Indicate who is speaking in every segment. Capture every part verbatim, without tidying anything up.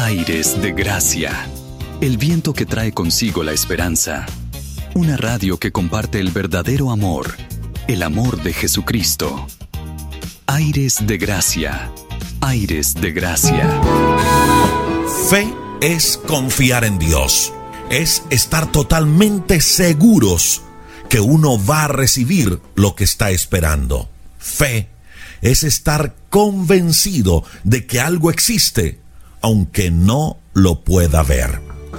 Speaker 1: Aires de Gracia, el viento que trae consigo la esperanza. Una radio que comparte el verdadero amor, el amor de Jesucristo. Aires de Gracia, Aires de Gracia.
Speaker 2: Fe es confiar en Dios, es estar totalmente seguros que uno va a recibir lo que está esperando. Fe es estar convencido de que algo existe, aunque no lo pueda ver.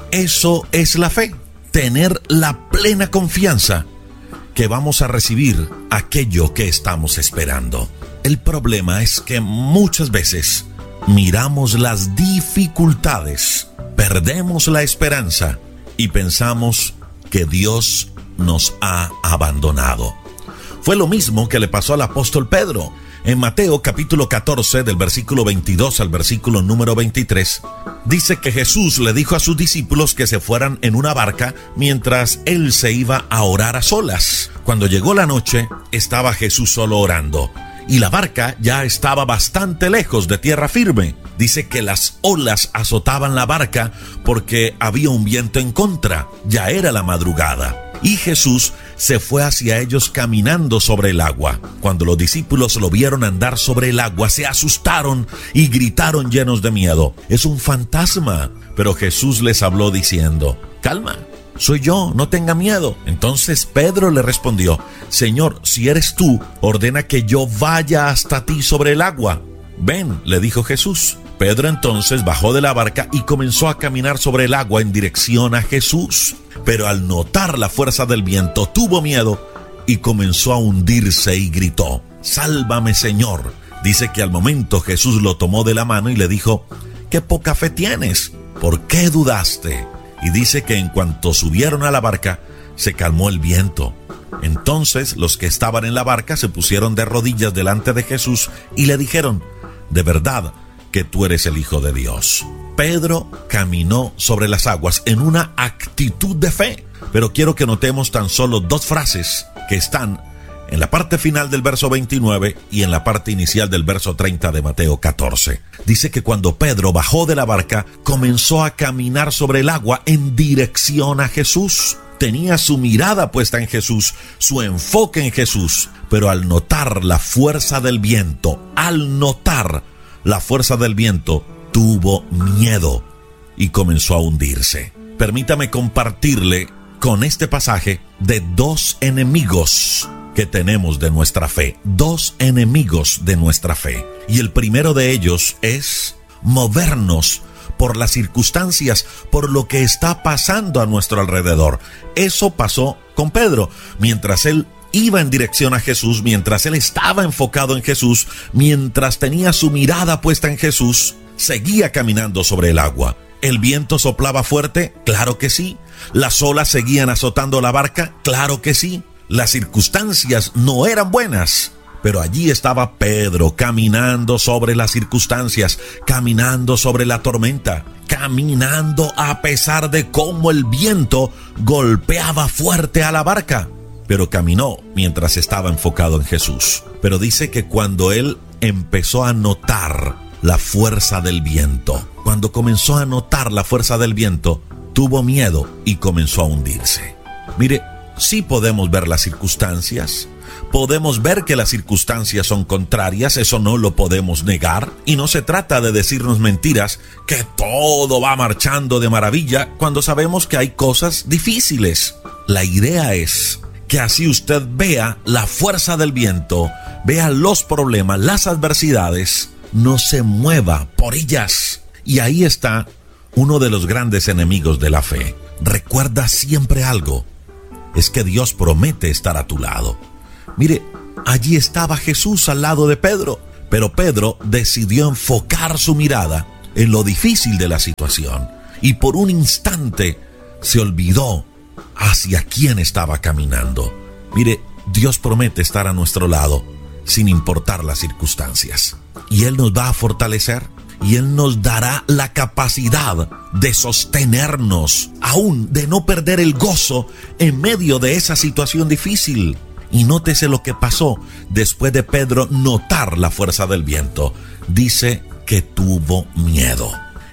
Speaker 2: Eso es la fe, tener la plena confianza que vamos a recibir aquello que estamos esperando. El problema es que muchas veces miramos las dificultades, perdemos la esperanza y pensamos que Dios nos ha abandonado. Fue lo mismo que le pasó al apóstol Pedro. En Mateo capítulo catorce, del versículo veintidós al versículo número veintitrés, dice que Jesús le dijo a sus discípulos que se fueran en una barca mientras él se iba a orar a solas. Cuando llegó la noche, estaba Jesús solo orando, y la barca ya estaba bastante lejos de tierra firme. Dice que las olas azotaban la barca porque había un viento en contra. Ya era la madrugada. Y Jesús se fue hacia ellos caminando sobre el agua. Cuando los discípulos lo vieron andar sobre el agua, se asustaron y gritaron llenos de miedo: «Es un fantasma». Pero Jesús les habló diciendo: «Calma, soy yo, no tenga miedo». Entonces Pedro le respondió: «Señor, si eres tú, ordena que yo vaya hasta ti sobre el agua». «Ven», le dijo Jesús. Pedro entonces bajó de la barca y comenzó a caminar sobre el agua en dirección a Jesús. Pero al notar la fuerza del viento, tuvo miedo y comenzó a hundirse y gritó: «Sálvame, Señor». Dice que al momento Jesús lo tomó de la mano y le dijo: «Qué poca fe tienes, ¿por qué dudaste?». Y dice que en cuanto subieron a la barca, se calmó el viento. Entonces los que estaban en la barca se pusieron de rodillas delante de Jesús y le dijeron: «De verdad que tú eres el Hijo de Dios». Pedro caminó sobre las aguas en una actitud de fe. Pero quiero que notemos tan solo dos frases que están en la parte final del verso veintinueve y en la parte inicial del verso treinta de Mateo catorce. Dice que cuando Pedro bajó de la barca, comenzó a caminar sobre el agua en dirección a Jesús. Tenía su mirada puesta en Jesús, su enfoque en Jesús, pero al notar la fuerza del viento, al notar la fuerza del viento, tuvo miedo y comenzó a hundirse. Permítame compartirle con este pasaje de dos enemigos que tenemos de nuestra fe, dos enemigos de nuestra fe. Y el primero de ellos es movernos por las circunstancias, por lo que está pasando a nuestro alrededor. Eso pasó con Pedro. Mientras él iba en dirección a Jesús, mientras él estaba enfocado en Jesús, mientras tenía su mirada puesta en Jesús, seguía caminando sobre el agua. ¿El viento soplaba fuerte? Claro que sí. ¿Las olas seguían azotando la barca? Claro que sí. Las circunstancias no eran buenas, pero allí estaba Pedro caminando sobre las circunstancias, caminando sobre la tormenta, caminando a pesar de cómo el viento golpeaba fuerte a la barca. Pero caminó mientras estaba enfocado en Jesús. Pero dice que cuando él empezó a notar la fuerza del viento, cuando comenzó a notar la fuerza del viento, tuvo miedo y comenzó a hundirse. Mire, sí podemos ver las circunstancias, podemos ver que las circunstancias son contrarias, eso no lo podemos negar, y no se trata de decirnos mentiras, que todo va marchando de maravilla, cuando sabemos que hay cosas difíciles. La idea es que así usted vea la fuerza del viento, vea los problemas, las adversidades, no se mueva por ellas. Y ahí está uno de los grandes enemigos de la fe. Recuerda siempre algo: es que Dios promete estar a tu lado. Mire, allí estaba Jesús al lado de Pedro, pero Pedro decidió enfocar su mirada en lo difícil de la situación y por un instante se olvidó hacia quién estaba caminando. Mire, Dios promete estar a nuestro lado sin importar las circunstancias, y Él nos va a fortalecer y Él nos dará la capacidad de sostenernos, aún de no perder el gozo en medio de esa situación difícil. Y nótese lo que pasó después de Pedro notar la fuerza del viento. Dice que tuvo miedo.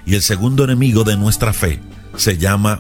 Speaker 2: Y el segundo enemigo de nuestra fe se llama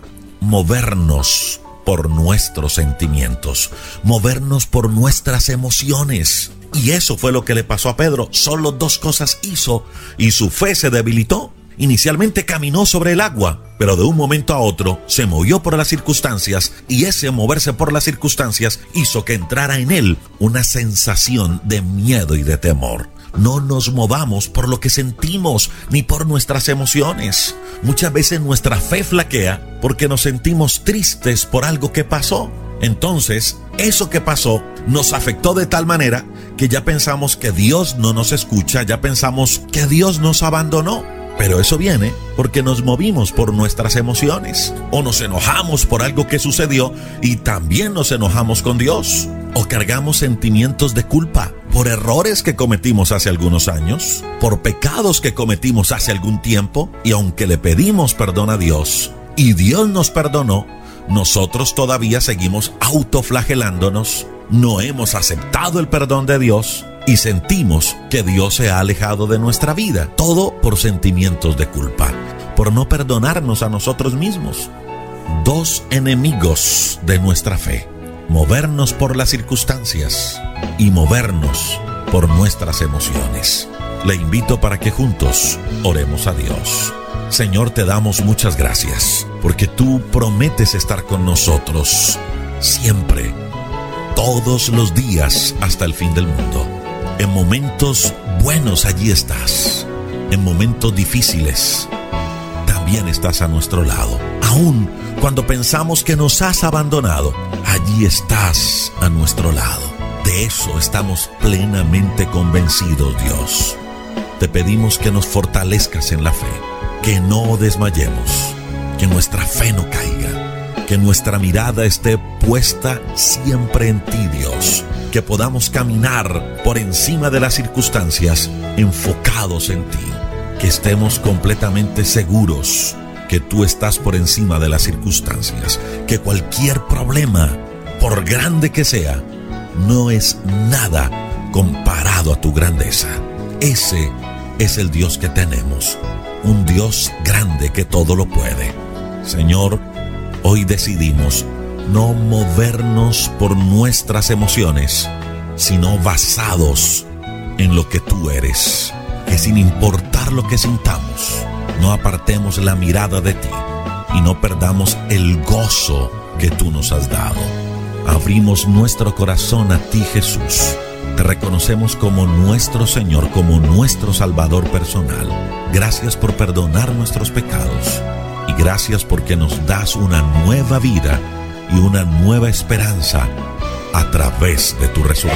Speaker 2: movernos por nuestros sentimientos, movernos por nuestras emociones. Y eso fue lo que le pasó a Pedro. Solo dos cosas hizo y su fe se debilitó. Inicialmente caminó sobre el agua, pero de un momento a otro se movió por las circunstancias, y ese moverse por las circunstancias hizo que entrara en él una sensación de miedo y de temor. No nos movamos por lo que sentimos ni por nuestras emociones. Muchas veces nuestra fe flaquea porque nos sentimos tristes por algo que pasó. Entonces, eso que pasó nos afectó de tal manera que ya pensamos que Dios no nos escucha, ya pensamos que Dios nos abandonó. Pero eso viene porque nos movimos por nuestras emociones, o nos enojamos por algo que sucedió y también nos enojamos con Dios, o cargamos sentimientos de culpa por errores que cometimos hace algunos años, por pecados que cometimos hace algún tiempo, y aunque le pedimos perdón a Dios y Dios nos perdonó, nosotros todavía seguimos autoflagelándonos, no hemos aceptado el perdón de Dios y sentimos que Dios se ha alejado de nuestra vida. Todo por sentimientos de culpa, por no perdonarnos a nosotros mismos. Dos enemigos de nuestra fe: movernos por las circunstancias y movernos por nuestras emociones. Le invito para que juntos oremos a Dios. Señor, te damos muchas gracias porque tú prometes estar con nosotros siempre, todos los días hasta el fin del mundo. En momentos buenos allí estás. En momentos difíciles también estás a nuestro lado. Aún cuando pensamos que nos has abandonado, allí estás a nuestro lado. De eso estamos plenamente convencidos, Dios. Te pedimos que nos fortalezcas en la fe, que no desmayemos, que nuestra fe no caiga, que nuestra mirada esté puesta siempre en ti, Dios. Que podamos caminar por encima de las circunstancias enfocados en ti. Que estemos completamente seguros que tú estás por encima de las circunstancias. Que cualquier problema, por grande que sea, no es nada comparado a tu grandeza. Ese es el Dios que tenemos. Un Dios grande que todo lo puede. Señor, hoy decidimos no movernos por nuestras emociones, sino basados en lo que tú eres. Que sin importar lo que sintamos, no apartemos la mirada de ti y no perdamos el gozo que tú nos has dado. Abrimos nuestro corazón a ti, Jesús. Te reconocemos como nuestro Señor, como nuestro Salvador personal. Gracias por perdonar nuestros pecados y gracias porque nos das una nueva vida y una nueva esperanza a través de tu resurrección.